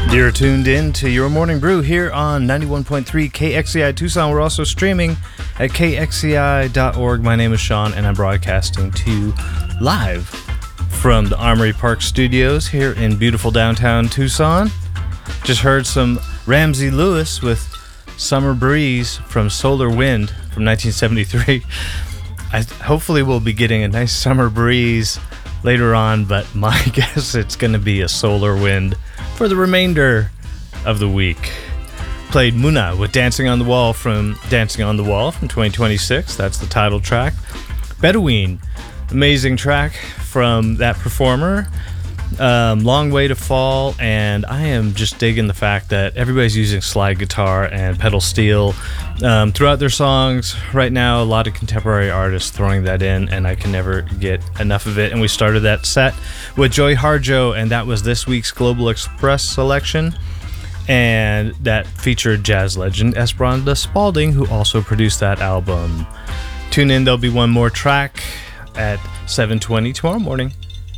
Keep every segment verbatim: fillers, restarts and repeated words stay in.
You're tuned in to Your Morning Brew here on ninety-one point three K X C I Tucson. We're also streaming at K X C I dot org. My name is Sean, and I'm broadcasting to you live from the Armory Park Studios here in beautiful downtown Tucson. Just heard some Ramsey Lewis with Summer Breeze from Solar Wind from nineteen seventy-three. I hopefully we'll be getting a nice summer breeze later on, but my guess it's going to be a solar wind for the remainder of the week. Played Muna with Dancing on the Wall from Dancing on the Wall from twenty twenty-six. That's the title track. Bedouin, amazing track from that performer. Um, Long Way to Fall, and I am just digging the fact that everybody's using slide guitar and pedal steel um, throughout their songs. Right now, a lot of contemporary artists throwing that in, and I can never get enough of it. And we started that set with Joy Harjo, and that was this week's Global Express selection, and that featured jazz legend Esperanza Spalding, who also produced that album. Tune in, there'll be one more track at seven twenty tomorrow morning.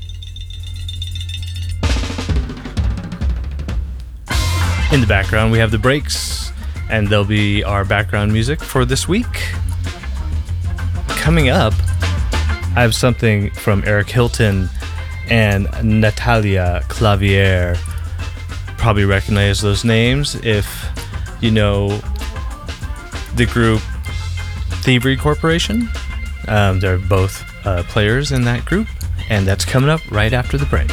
In the background, we have the breaks, and they'll be our background music for this week. Coming up, I have something from Eric Hilton and Natalia Clavier. Probably recognize those names if you know the group Thievery Corporation. Um, they're both uh, players in that group, and that's coming up right after the break.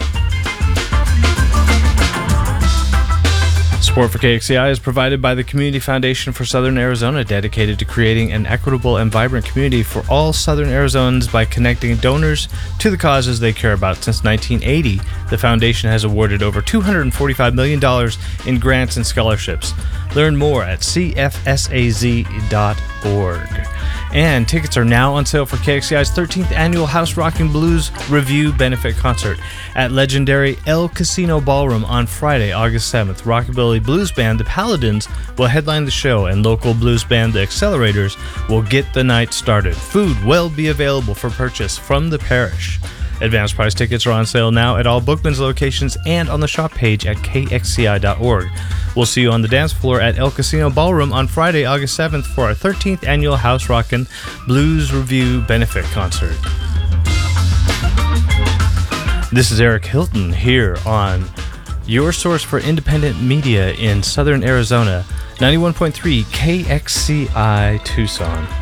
Support for K X C I is provided by the Community Foundation for Southern Arizona, dedicated to creating an equitable and vibrant community for all Southern Arizonans by connecting donors to the causes they care about. Since nineteen eighty, the foundation has awarded over two hundred forty-five million dollars in grants and scholarships. Learn more at C F S A Z dot org. And tickets are now on sale for K X C I's thirteenth annual House Rockin' Blues Review benefit concert at legendary El Casino Ballroom on Friday, August seventh. Rockabilly blues band The Paladins will headline the show, and local blues band The Accelerators will get the night started. Food will be available for purchase from the parish. Advanced price tickets are on sale now at all Bookman's locations and on the shop page at K X C I dot org. We'll see you on the dance floor at El Casino Ballroom on Friday, August seventh for our thirteenth annual House Rockin' Blues Review benefit concert. This is Eric Hilton here on your source for independent media in Southern Arizona, ninety-one point three K X C I Tucson.